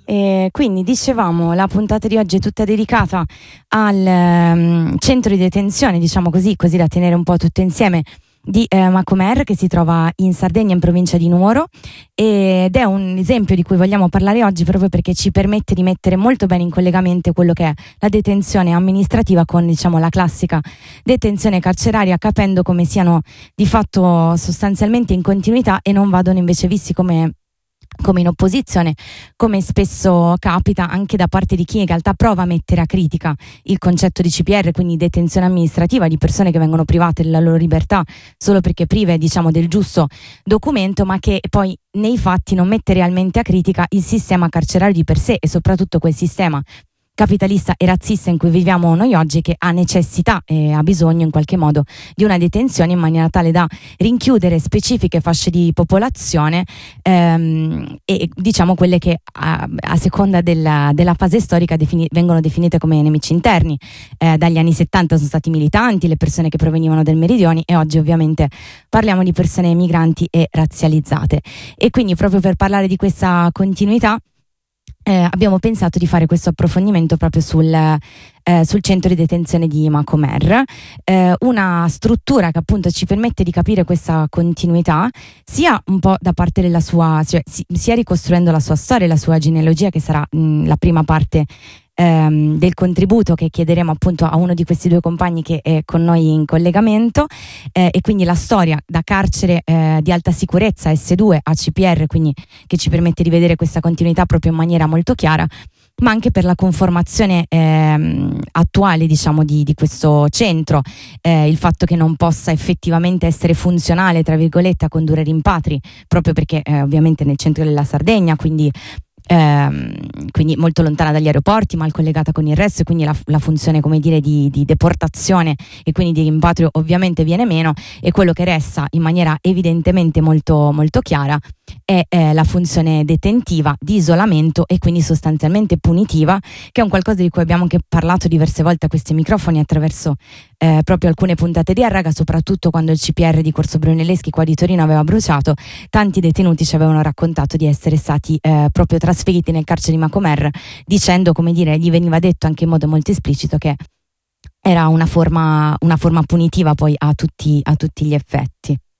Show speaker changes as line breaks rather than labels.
E quindi dicevamo, la puntata di oggi è tutta dedicata al centro di detenzione, diciamo così da tenere un po' tutto insieme, di Macomer, che si trova in Sardegna, in provincia di Nuoro, ed è un esempio di cui vogliamo parlare oggi proprio perché ci permette di mettere molto bene in collegamento quello che è la detenzione amministrativa con, diciamo, la classica detenzione carceraria, capendo come siano di fatto sostanzialmente in continuità e non vadano invece visti come in opposizione, come spesso capita anche da parte di chi in realtà prova a mettere a critica il concetto di CPR, quindi detenzione amministrativa di persone che vengono private della loro libertà solo perché prive, diciamo, del giusto documento, ma che poi nei fatti non mette realmente a critica il sistema carcerario di per sé e soprattutto quel sistema capitalista e razzista in cui viviamo noi oggi, che ha necessità e ha bisogno in qualche modo di una detenzione in maniera tale da rinchiudere specifiche fasce di popolazione, e diciamo quelle che a seconda della fase storica vengono definite come nemici interni. Dagli anni 70 sono stati militanti, le persone che provenivano del meridione, e oggi ovviamente parliamo di persone migranti e razzializzate. E quindi proprio per parlare di questa continuità abbiamo pensato di fare questo approfondimento proprio sul centro di detenzione di Macomer, una struttura che appunto ci permette di capire questa continuità sia un po' da parte della sua, sia ricostruendo la sua storia e la sua genealogia, che sarà la prima parte del contributo che chiederemo appunto a uno di questi due compagni che è con noi in collegamento, e quindi la storia da carcere di alta sicurezza S2 a CPR, quindi che ci permette di vedere questa continuità proprio in maniera molto chiara, ma anche per la conformazione attuale, diciamo, di questo centro, il fatto che non possa effettivamente essere funzionale, tra virgolette, a condurre rimpatri, proprio perché ovviamente nel centro della Sardegna, quindi molto lontana dagli aeroporti, mal collegata con il resto, e quindi la funzione, come dire, di deportazione e quindi di rimpatrio ovviamente viene meno, e quello che resta in maniera evidentemente molto, molto chiara è la funzione detentiva, di isolamento e quindi sostanzialmente punitiva, che è un qualcosa di cui abbiamo anche parlato diverse volte a questi microfoni attraverso proprio alcune puntate di Arraga, soprattutto quando il CPR di Corso Brunelleschi qua di Torino aveva bruciato. Tanti detenuti ci avevano raccontato di essere stati proprio trasferiti nel carcere di Macomer, dicendo, come dire, gli veniva detto anche in modo molto esplicito che era una forma punitiva poi a tutti gli effetti.